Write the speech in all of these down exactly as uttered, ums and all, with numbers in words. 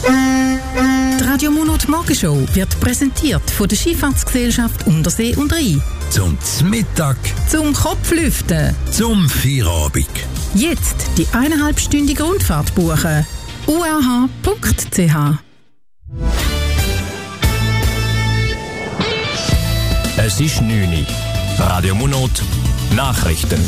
Die Radio Monat Morgenshow wird präsentiert von der Schifffahrtsgesellschaft Untersee und Rhein. Zum Mittag, Zum Kopflüften. zum Feierabend. Jetzt die eineinhalbstündige Rundfahrt buchen. u r h punkt c h. Es ist neun Uhr. Radio Monat Nachrichten.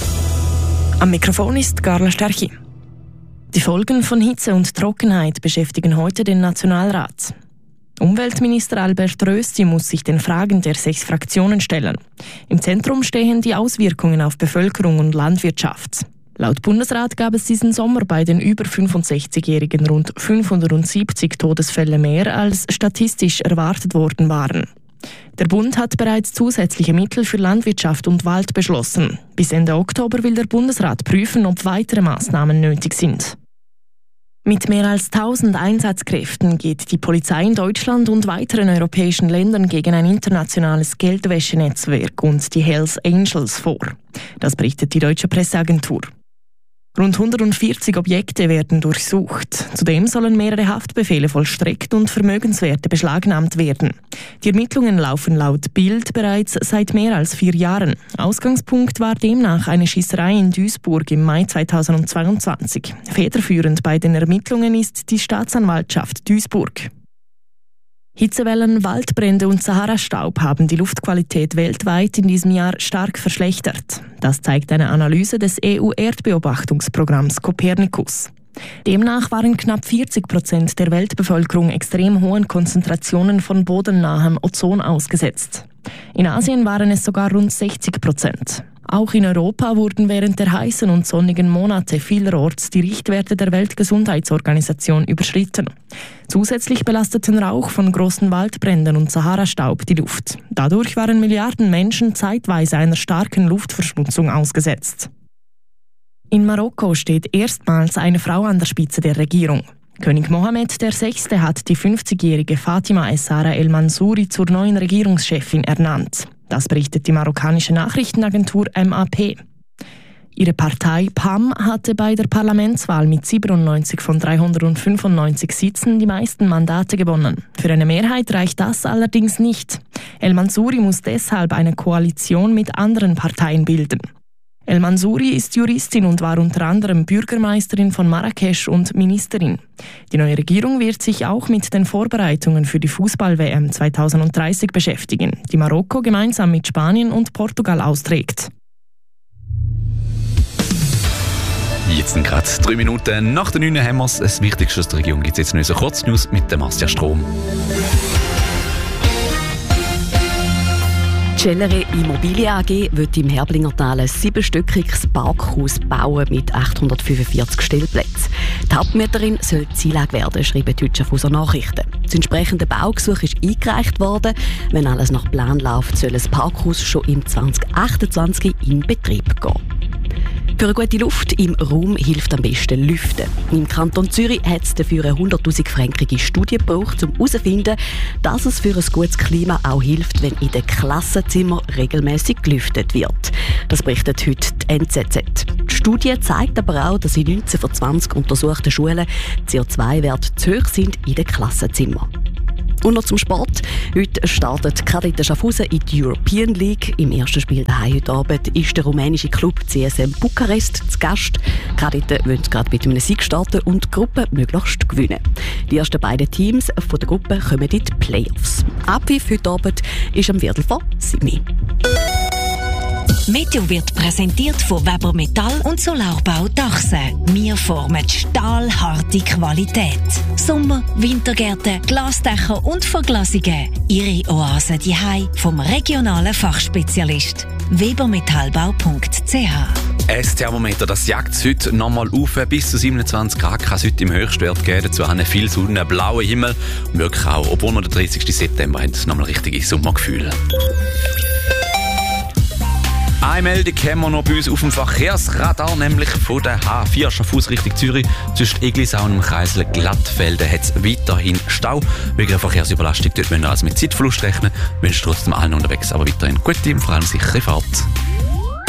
Am Mikrofon ist Carla Sterchi. Die Folgen von Hitze und Trockenheit beschäftigen heute den Nationalrat. Umweltminister Albert Rösti muss sich den Fragen der sechs Fraktionen stellen. Im Zentrum stehen die Auswirkungen auf Bevölkerung und Landwirtschaft. Laut Bundesrat gab es diesen Sommer bei den über fünfundsechzigjährigen rund fünfhundertsiebzig Todesfälle mehr, als statistisch erwartet worden waren. Der Bund hat bereits zusätzliche Mittel für Landwirtschaft und Wald beschlossen. Bis Ende Oktober will der Bundesrat prüfen, ob weitere Maßnahmen nötig sind. Mit mehr als tausend Einsatzkräften geht die Polizei in Deutschland und weiteren europäischen Ländern gegen ein internationales Geldwäschenetzwerk und die Hells Angels vor. Das berichtet die deutsche Presseagentur. Rund hundertvierzig Objekte werden durchsucht. Zudem sollen mehrere Haftbefehle vollstreckt und Vermögenswerte beschlagnahmt werden. Die Ermittlungen laufen laut Bild bereits seit mehr als vier Jahren. Ausgangspunkt war demnach eine Schießerei in Duisburg im Mai zweitausendzweiundzwanzig. Federführend bei den Ermittlungen ist die Staatsanwaltschaft Duisburg. Hitzewellen, Waldbrände und Sahara-Staub haben die Luftqualität weltweit in diesem Jahr stark verschlechtert. Das zeigt eine Analyse des E U-Erdbeobachtungsprogramms Copernicus. Demnach waren knapp vierzig Prozent der Weltbevölkerung extrem hohen Konzentrationen von bodennahem Ozon ausgesetzt. In Asien waren es sogar rund sechzig Prozent. Auch in Europa wurden während der heißen und sonnigen Monate vielerorts die Richtwerte der Weltgesundheitsorganisation überschritten. Zusätzlich belasteten Rauch von großen Waldbränden und Sahara-Staub die Luft. Dadurch waren Milliarden Menschen zeitweise einer starken Luftverschmutzung ausgesetzt. In Marokko steht erstmals eine Frau an der Spitze der Regierung. König Mohammed der Sechste hat die fünfzigjährige Fatima Essaara El Mansouri zur neuen Regierungschefin ernannt. Das berichtet die marokkanische Nachrichtenagentur M A P. Ihre Partei P A M hatte bei der Parlamentswahl mit siebenundneunzig von dreihundertfünfundneunzig Sitzen die meisten Mandate gewonnen. Für eine Mehrheit reicht das allerdings nicht. El Mansouri muss deshalb eine Koalition mit anderen Parteien bilden. El Mansouri ist Juristin und war unter anderem Bürgermeisterin von Marrakesch und Ministerin. Die neue Regierung wird sich auch mit den Vorbereitungen für die Fußball-W M zweitausenddreißig beschäftigen, die Marokko gemeinsam mit Spanien und Portugal austrägt. Jetzt sind gerade drei Minuten nach der neun haben wir es. Das Wichtigste aus der Region gibt es jetzt noch so Kurznews mit dem Marcia Strom. Die Cellere Immobilien A G wird im Herblingertal ein siebenstöckiges Parkhaus bauen mit achthundertfünfundvierzig Stellplätzen. Die Hauptmieterin soll die Einlage werden, schreiben die Hütschenfuser Nachrichten. Das entsprechende Baugesuch ist eingereicht worden. Wenn alles nach Plan läuft, soll das Parkhaus schon im zwanzig achtundzwanzig in Betrieb gehen. Für eine gute Luft im Raum hilft am besten Lüften. Im Kanton Zürich hat es dafür eine hunderttausend frankige Studie gebraucht, um herauszufinden, dass es für ein gutes Klima auch hilft, wenn in den Klassenzimmern regelmäßig gelüftet wird. Das berichtet heute die N Z Z. Die Studie zeigt aber auch, dass in neunzehn von zwanzig untersuchten Schulen C O zwei Werte zu hoch sind in den Klassenzimmern. Und noch zum Sport. Heute startet Cadette Schaffhausen in die European League. Im ersten Spiel daheim heute Abend ist der rumänische Club C S M Bukarest zu Gast. Cadette wollen gerade mit einem Sieg starten und die Gruppe möglichst gewinnen. Die ersten beiden Teams von der Gruppe kommen in die Playoffs. Abpfiff heute Abend ist am Viertel vor sieben. Meteo wird präsentiert von Weber Metall und Solarbau Dachsen. Wir formen stahlharte Qualität. Sommer-, Wintergärten, Glasdächer und Verglasungen. Ihre Oase daheim vom regionalen Fachspezialist. webermetallbau punkt c h. Ein Thermometer, das jagt heute nochmal auf. Bis zu siebenundzwanzig Grad kann es heute im Höchstwert geben. Dazu haben wir viel Sonne, blauen Himmel. Und wirklich auch, obwohl wir den dreißigsten September haben, nochmal richtige Sommergefühle. Eine Meldung haben wir noch bei uns auf dem Verkehrsradar, nämlich von der H vier Schaffhausen Richtung Zürich. Zwischen Eglisau und dem Kreisel Glattfelden hat es weiterhin Stau. Wegen der Verkehrsüberlastung dort müssen wir also mit Zeitverlust rechnen. Wir wünschen trotzdem allen unterwegs aber weiterhin gute und vor allem sichere Fahrt.